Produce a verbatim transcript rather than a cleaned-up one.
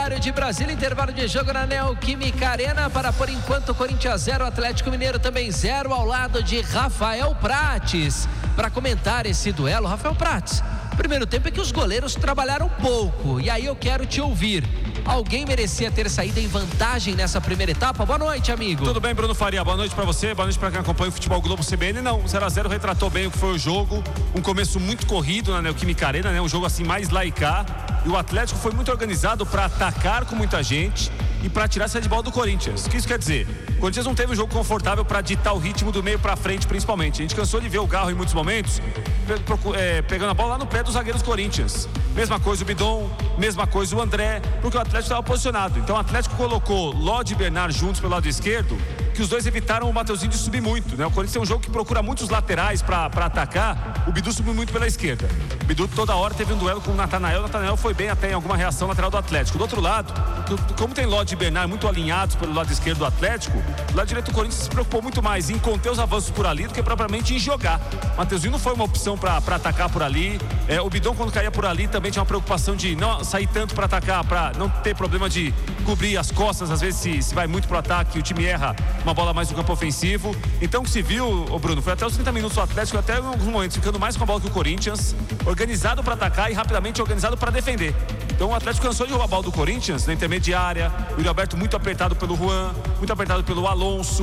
De Brasília, intervalo de jogo na Neoquímica Arena para, por enquanto, Corinthians zero, Atlético Mineiro também zero, ao lado de Rafael Prates. Para comentar esse duelo, Rafael Prates, primeiro tempo é que os goleiros trabalharam pouco, e aí eu quero te ouvir. Alguém merecia ter saído em vantagem nessa primeira etapa? Boa noite, amigo. Tudo bem, Bruno Faria? Boa noite pra você, boa noite pra quem acompanha o Futebol Globo C B N. Não, zero a zero retratou bem o que foi o jogo. Um começo muito corrido na Neoquímica Arena, né? Um jogo assim mais lá e cá. E o Atlético foi muito organizado para atacar com muita gente e para tirar essa de bola do Corinthians. O que isso quer dizer? O Corinthians não teve um jogo confortável para ditar o ritmo do meio para frente, principalmente. A gente cansou de ver o Garro em muitos momentos é, pegando a bola lá no pé dos zagueiros do Corinthians. Mesma coisa o Bidon, mesma coisa o André, porque o Atlético estava posicionado. Então o Atlético colocou Lodi e Bernard juntos pelo lado esquerdo, que os dois evitaram o Mateuzinho de subir muito, né? O Corinthians tem um jogo que procura muitos laterais para atacar. O Bidu subiu muito pela esquerda. O Bidu toda hora teve um duelo com o Natanael. O Natanael foi bem até em alguma reação lateral do Atlético. Do outro lado, como tem Lodi e Bernard muito alinhados pelo lado esquerdo do Atlético, o lado direito do Corinthians se preocupou muito mais em conter os avanços por ali do que propriamente em jogar. O Mateuzinho não foi uma opção para atacar por ali. É, o Bidon, quando caía por ali, também tinha uma preocupação de não sair tanto para atacar, para não ter problema de cobrir as costas. Às vezes, se, se vai muito pro ataque, o time erra uma bola mais no campo ofensivo. Então, o que se viu, ô Bruno, foi até os trinta minutos do Atlético, até em alguns momentos ficando mais com a bola que o Corinthians, organizado para atacar e rapidamente organizado para defender. Então o Atlético cansou de roubar a bola do Corinthians na intermediária, o Yuri Alberto muito apertado pelo Juan, muito apertado pelo Alonso.